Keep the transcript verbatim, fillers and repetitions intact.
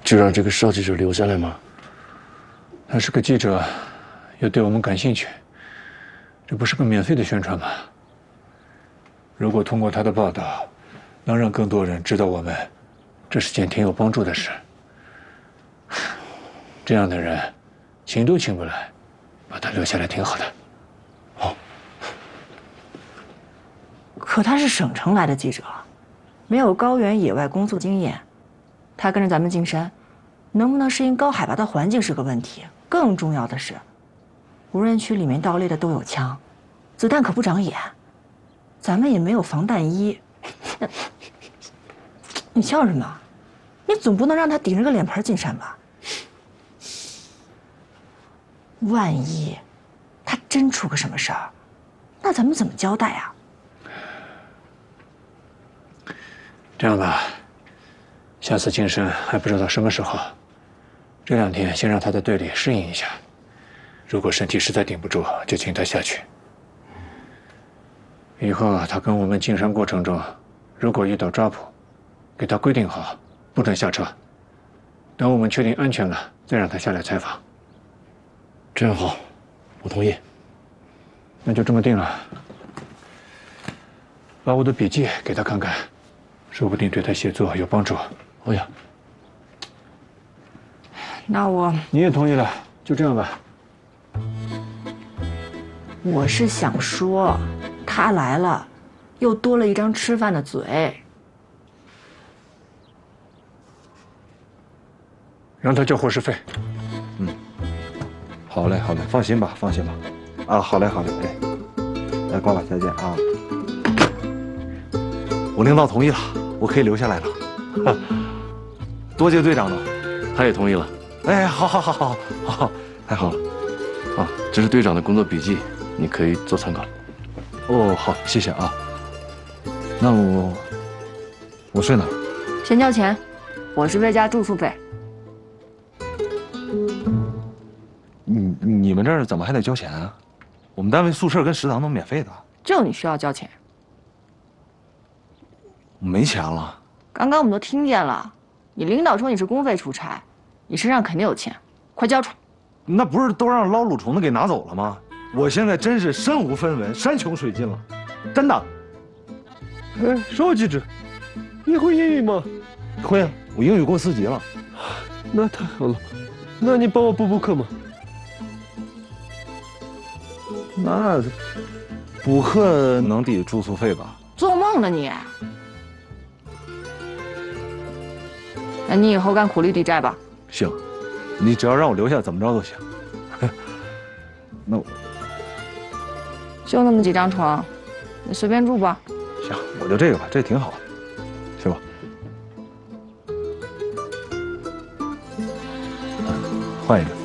就让这个邵记者留下来吗？ 他是个记者，又对我们感兴趣，这不是个免费的宣传吗？如果通过他的报道，能让更多人知道我们，这是件挺有帮助的事。这样的人，请都请不来，把他留下来挺好的。好。 可他是省城来的记者，没有高原野外工作经验，他跟着咱们进山，能不能适应高海拔的环境是个问题。更重要的是，无人区里面盗猎的都有枪，子弹可不长眼，咱们也没有防弹衣。你笑什么？你总不能让他顶着个脸盆进山吧？万一他真出个什么事儿，那咱们怎么交代啊？ 这样吧，下次进山还不知道什么时候，这两天先让他在队里适应一下。如果身体实在顶不住，就请他下去。以后他跟我们进山过程中，如果遇到抓捕，给他规定好，不准下车。等我们确定安全了，再让他下来采访。 这样好，我同意。 那就这么定了。把我的笔记给他看看，说不定对他写作有帮助。 哦呀， 那我你也同意了，就这样吧。 我是想说，他来了，又多了一张吃饭的嘴。 让他交伙食费。 嗯，好嘞，好嘞，放心吧，放心吧。啊，好嘞，好嘞，哎，哎，挂了，再见啊。我领导同意了，我可以留下来了。多谢队长了， 他也同意了。 哎，好好好好好，太好了。 啊，这是队长的工作笔记，你可以做参考。 哦，好，谢谢啊。那我我睡哪儿？ 先交钱，伙食费加住宿费。 你你们这儿怎么还得交钱啊？我们单位宿舍跟食堂都免费的。 就你需要交钱。 我没钱了。 刚刚我们都听见了，你领导说你是公费出差，你身上肯定有钱，快交出来。 那不是都让捞卤虫的给拿走了吗？我现在真是身无分文，山穷水尽了，真的。 哎，邵记者，你会英语吗？ 会啊，我英语过四级了。 那太好了，那你帮我补补课吗？ 那补课能抵住宿费吧？ 做梦呢你！那你以后干苦力抵债吧。 行，你只要让我留下，怎么着都行。那我就那么几张床，你随便住吧。 行，我就这个吧，这挺好的，是吧？换一个。